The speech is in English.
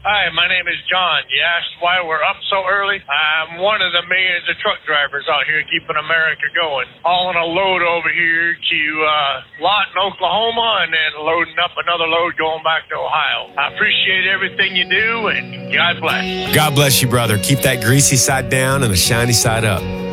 Hi, my name is John. You asked why we're up so early? I'm one of the millions of truck drivers out here keeping America going. Hauling a load over here to Lawton, Oklahoma, and then loading up another load going back to Ohio. I appreciate everything you do, and God bless. God bless you, brother. Keep that greasy side down and the shiny side up.